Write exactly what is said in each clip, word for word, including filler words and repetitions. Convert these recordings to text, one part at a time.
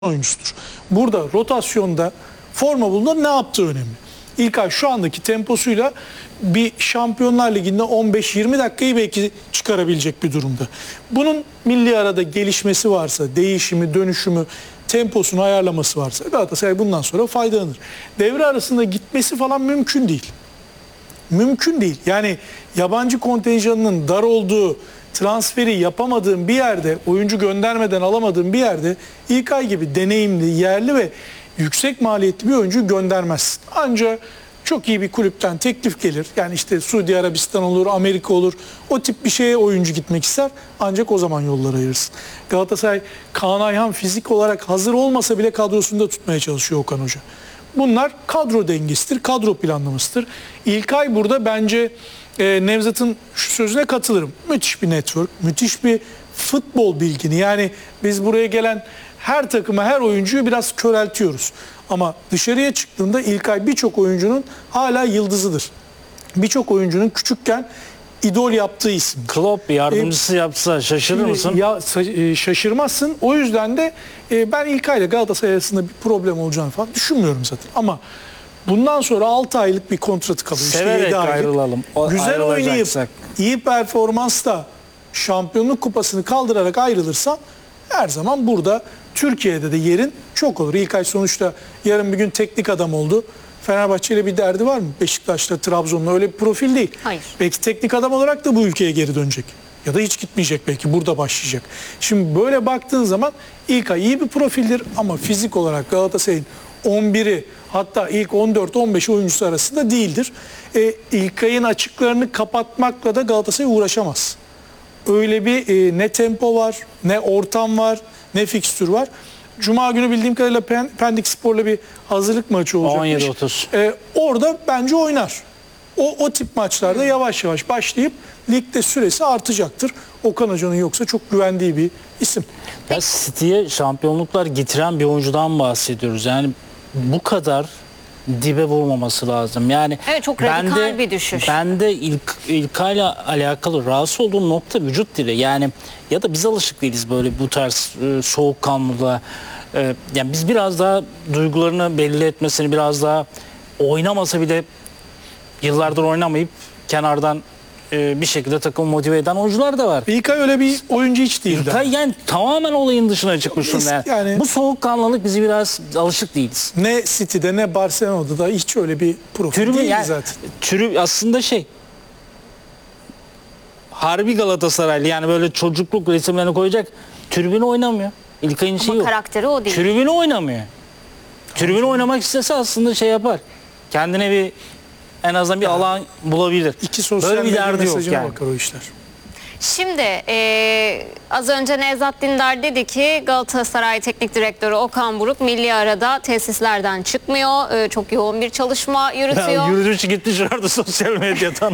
oyuncusudur. Burada rotasyonda forma bulunduğunda ne yaptığı önemli. İlkay şu andaki temposuyla bir Şampiyonlar Ligi'nde on beş yirmi dakikayı belki çıkarabilecek bir durumda. Bunun milli arada gelişmesi varsa, değişimi, dönüşümü, temposunu ayarlaması varsa Galatasaray bundan sonra faydalanır. Devre arasında gitmesi falan mümkün değil. Mümkün değil. Yani yabancı kontenjanının dar olduğu, transferi yapamadığın bir yerde, oyuncu göndermeden alamadığın bir yerde İlkay gibi deneyimli, yerli ve yüksek maliyetli bir oyuncu göndermezsin. Ancak çok iyi bir kulüpten teklif gelir. Yani işte Suudi Arabistan olur, Amerika olur. O tip bir şeye oyuncu gitmek ister. Ancak o zaman yolları ayırırsın. Galatasaray, Kaan Ayhan fizik olarak hazır olmasa bile kadrosunda tutmaya çalışıyor Okan Hoca. Bunlar kadro dengesidir, kadro planlamasıdır. İlkay burada bence e, Nevzat'ın şu sözüne katılırım. Müthiş bir network, müthiş bir futbol bilgini. Yani biz buraya gelen her takıma, her oyuncuyu biraz köreltiyoruz. Ama dışarıya çıktığında İlkay birçok oyuncunun hala yıldızıdır. Birçok oyuncunun küçükken idol yaptığı isim. Klopp yardımcısı e, yapsa şaşırır mısın? Ya şaşırmazsın. O yüzden de e, ben İlkay ile Galatasaray arasında bir problem olacağını falan düşünmüyorum zaten. Ama bundan sonra altı aylık bir kontratı kalıyor. Severek işte ayrılalım. O, Güzel oynayıp iyi performansla şampiyonluk kupasını kaldırarak ayrılırsan her zaman burada Türkiye'de de yerin çok olur. İlkay sonuçta yarın bir gün teknik adam oldu. Fenerbahçe ile bir derdi var mı? Beşiktaş'la, Trabzon'la öyle bir profil değil. Hayır. Belki teknik adam olarak da bu ülkeye geri dönecek. Ya da hiç gitmeyecek, belki burada başlayacak. Şimdi böyle baktığın zaman İlkay iyi bir profildir ama fizik olarak Galatasaray'ın on biri hatta ilk on dört on beş oyuncusu arasında değildir. E, İlkay'ın açıklarını kapatmakla da Galatasaray uğraşamaz. Öyle bir e, ne tempo var, ne ortam var, ne fikstür var. Cuma günü bildiğim kadarıyla Pendik Spor'la bir hazırlık maçı olacakmış. on yedi otuz. Ee, orada bence oynar. O, o tip maçlarda yavaş yavaş başlayıp ligde süresi artacaktır. Okan Hoca'nın yoksa çok güvendiği bir isim. Ya City'ye şampiyonluklar getiren bir oyuncudan bahsediyoruz. Yani bu kadar dibe vurmaması lazım. Yani evet, çok radikal bende, bir düşüş. Bende ilk İlkay'la alakalı rahatsız olduğum nokta vücut dili. Yani ya da biz alışık değiliz böyle bu tarz e, soğukkanlılığa. E, yani biz biraz daha duygularını belli etmesini, biraz daha oynamasa bile yıllardır oynamayıp kenardan e, bir şekilde takımı motive eden oyuncular da var. İlkay öyle bir oyuncu hiç değildi. İlkay yani tamamen olayın dışına çıkmış. Yani. Yani, bu soğukkanlılık bizi biraz alışık değiliz. Ne City'de ne Barcelona'da da hiç öyle bir profil Türü, değildi yani, zaten. Türü aslında şey, harbi Galatasaraylı, yani böyle çocukluk resimlerini koyacak, tribüne oynamıyor. İlkay'ın şeyi yok. Karakteri o değil. Tribüne oynamıyor. Tribüne oynamak istese aslında şey yapar. Kendine bir en azından bir yani, alan bulabilir. İki sosyal böyle bir derdi yok yani. Bakar o işler. Şimdi e, az önce Nevzat Dindar dedi ki Galatasaray Teknik Direktörü Okan Buruk milli arada tesislerden çıkmıyor. E, çok yoğun bir çalışma yürütüyor. Ya, yürüyüş gitmiş orada sosyal medyadan.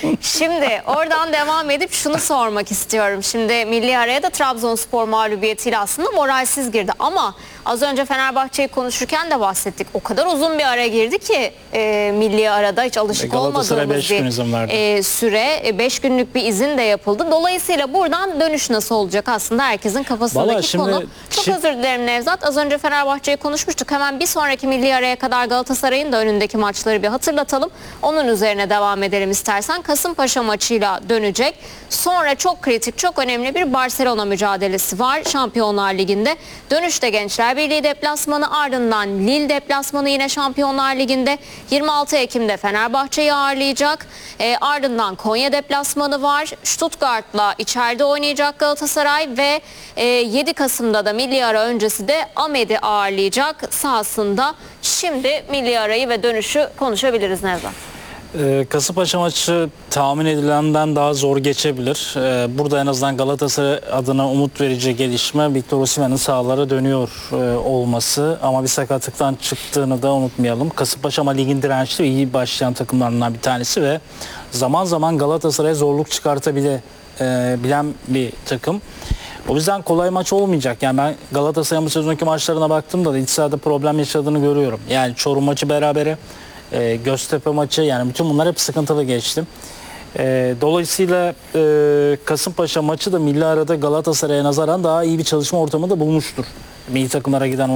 Şimdi oradan devam edip şunu sormak istiyorum. Şimdi milli araya da Trabzonspor mağlubiyetiyle aslında moralsiz girdi. Ama az önce Fenerbahçe'yi konuşurken de bahsettik. O kadar uzun bir ara girdi ki e, milli arada hiç alışık olmadığımız bir e, süre. beş günlük bir izin de yapıldı. Dolayısıyla buradan dönüş nasıl olacak aslında herkesin kafasındaki şimdi, konu. Çok şimdi... özür dilerim Nevzat. Az önce Fenerbahçe'yi konuşmuştuk. Hemen bir sonraki milli araya kadar Galatasaray'ın da önündeki maçları bir hatırlatalım. Onun üzerine devam edelim istersen. Kasımpaşa maçıyla dönecek. Sonra çok kritik, çok önemli bir Barcelona mücadelesi var Şampiyonlar Ligi'nde. Dönüşte Gençler Birliği deplasmanı, ardından Lille deplasmanı yine Şampiyonlar Ligi'nde. yirmi altı Ekim'de Fenerbahçe'yi ağırlayacak. E, ardından Konya deplasmanı var. Stuttgart'la içeride oynayacak Galatasaray ve e, yedi Kasım'da da milli ara öncesi de Ahmet'i ağırlayacak sahasında. Şimdi milli arayı ve dönüşü konuşabiliriz Nevzat. Ee, Kasımpaşa maçı tahmin edilenden daha zor geçebilir. Ee, burada en azından Galatasaray adına umut verici gelişme Victor Osimhen'in sahalara dönüyor e, olması. Ama bir sakatlıktan çıktığını da unutmayalım. Kasımpaşa ama ligin dirençli ve iyi başlayan takımlarından bir tanesi ve zaman zaman Galatasaray'a zorluk çıkartabilen e, bilen bir takım. O yüzden kolay maç olmayacak. Yani ben Galatasaray'ın bu sezonki maçlarına baktığımda da iç sahada problem yaşadığını görüyorum. Yani Çorum maçı berabere, e, Göztepe maçı, yani bütün bunlar hep sıkıntılı geçti. E, dolayısıyla e, Kasımpaşa maçı da milli arada Galatasaray'a nazaran daha iyi bir çalışma ortamı da bulmuştur milli takımlara giden